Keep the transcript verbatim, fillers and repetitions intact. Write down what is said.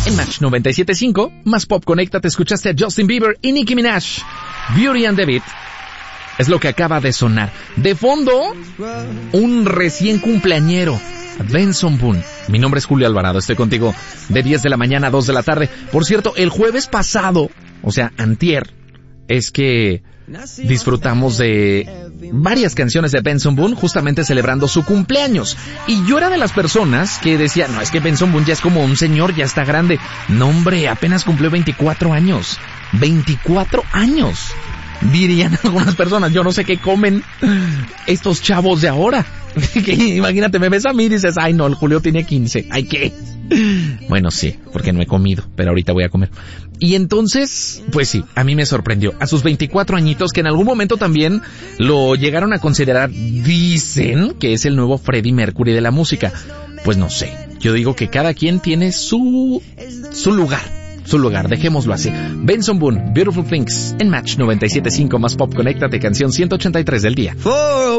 En Match noventa y siete punto cinco, más pop, conéctate, escuchaste a Justin Bieber y Nicki Minaj. Beauty and the Beat es lo que acaba de sonar. De fondo, un recién cumpleañero, Benson Boone. Mi nombre es Julio Alvarado, estoy contigo de diez de la mañana a dos de la tarde. Por cierto, el jueves pasado, o sea, antier, es que disfrutamos de varias canciones de Benson Boone justamente celebrando su cumpleaños. Y yo era de las personas que decía, no, es que Benson Boone ya es como un señor, ya está grande. No, hombre, apenas cumplió veinticuatro años. veinticuatro años. Dirían algunas personas, yo no sé qué comen estos chavos de ahora. Imagínate, me ves a mí y dices, ay no, el Julio tiene quince. Ay, ¿qué? Bueno, sí, porque no he comido, pero ahorita voy a comer. Y entonces, pues sí, a mí me sorprendió. A sus veinticuatro añitos, que en algún momento también lo llegaron a considerar, dicen que es el nuevo Freddie Mercury de la música. Pues no sé, yo digo que cada quien tiene su, su lugar. Su lugar, dejémoslo así. Benson Boone, Beautiful Things, en Match noventa y siete punto cinco, más pop, conéctate, canción ciento ochenta y tres del día.